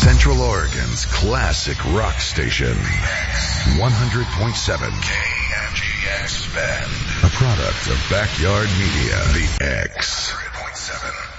Central Oregon's classic rock station. 100.7 KMGX Bend. A product of Backyard Media. The X.